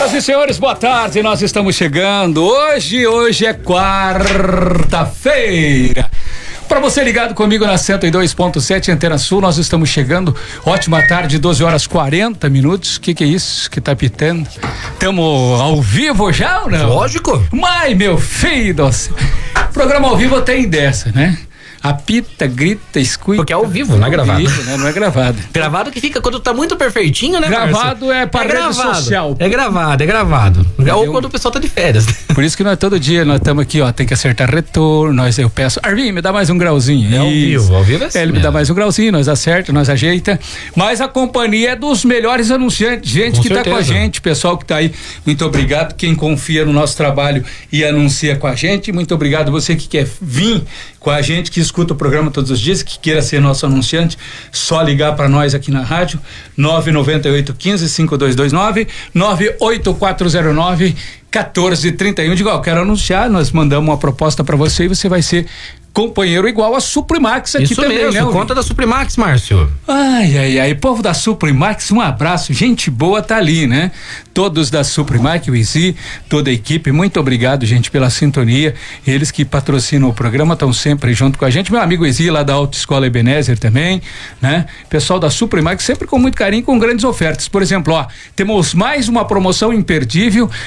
Senhoras e senhores, boa tarde, nós estamos chegando. Hoje é quarta-feira. Para você ligado comigo na 102.7 Antena Sul, nós estamos chegando. Ótima tarde, 12h40. Que é isso que tá pitando? Estamos ao vivo já ou não? Lógico. Mas, meu filho do céu. Programa ao vivo tem dessa, né? Apita, grita, escuta. Porque é ao vivo, não é gravado. Vivo, né? Não é gravado. Gravado que fica quando tá muito perfeitinho, né, Gravado é para rede social. É gravado. Ou quando o pessoal tá de férias. Por isso que nós todo dia nós estamos aqui, ó, tem que acertar retorno, eu peço, Arvin, me dá mais um grauzinho. É ao vivo é assim. Ele me dá mais um grauzinho, nós acerta, nós ajeita. Mas a companhia é dos melhores anunciantes, gente que tá com a gente, pessoal que tá aí, muito obrigado, quem confia no nosso trabalho e anuncia com a gente, muito obrigado você que quer vir com a gente, que escuta o programa todos os dias, que queira ser nosso anunciante, só ligar para nós aqui na rádio, 998155229, 98409-1431. Digo, ó, quero anunciar, nós mandamos uma proposta para você e você vai ser companheiro igual a Suprimax aqui. Isso também, mesmo, né? Conta da Suprimax, Márcio. Ai, povo da Suprimax, um abraço, gente boa tá ali, né? Todos da Suprimax, o Izzy, toda a equipe, muito obrigado, gente, pela sintonia, eles que patrocinam o programa estão sempre junto com a gente, meu amigo Izzy lá da Autoescola Ebenezer também, né? Pessoal da Suprimax sempre com muito carinho, com grandes ofertas, por exemplo, ó, temos mais uma promoção imperdível